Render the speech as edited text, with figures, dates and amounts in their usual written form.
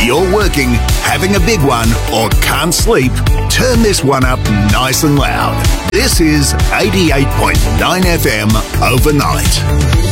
you're working, having a big one, or can't sleep, turn this one up nice and loud. This is 88.9 FM Overnight.